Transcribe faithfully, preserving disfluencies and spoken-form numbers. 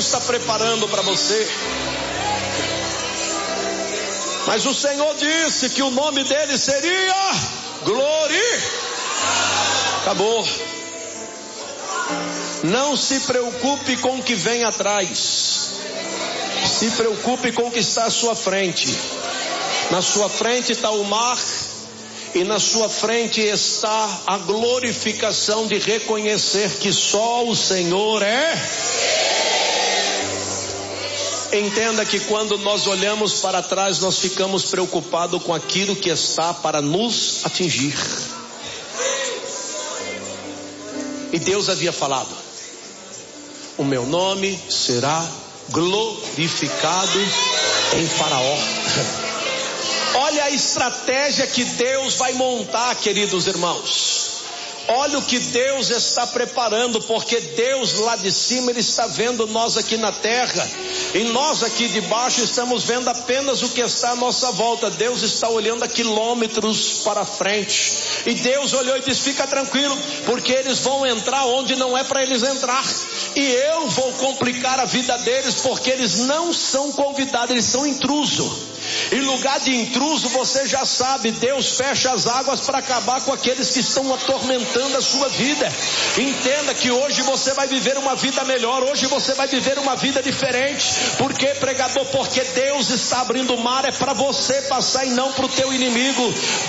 Deus está preparando para você. Mas o Senhor disse que o nome dele seria Glória. Acabou. Não se preocupe com o que vem atrás. Se preocupe com o que está à sua frente. Na sua frente está o mar. E na sua frente está a glorificação de reconhecer que só o Senhor é. Entenda que quando nós olhamos para trás, nós ficamos preocupados com aquilo que está para nos atingir. E Deus havia falado: o meu nome será glorificado em Faraó. Olha a estratégia que Deus vai montar, queridos irmãos. Olha o que Deus está preparando, porque Deus lá de cima, Ele está vendo nós aqui na terra, e nós aqui de baixo estamos vendo apenas o que está à nossa volta. Deus está olhando a quilômetros para frente, e Deus olhou e disse: fica tranquilo, porque eles vão entrar onde não é para eles entrar, e eu vou complicar a vida deles, porque eles não são convidados, eles são intrusos. Em lugar de intruso, você já sabe, Deus fecha as águas para acabar com aqueles que estão atormentando a sua vida. Entenda que hoje você vai viver uma vida melhor, hoje você vai viver uma vida diferente. Por quê, pregador? Porque Deus está abrindo o mar, é para você passar e não para o teu inimigo.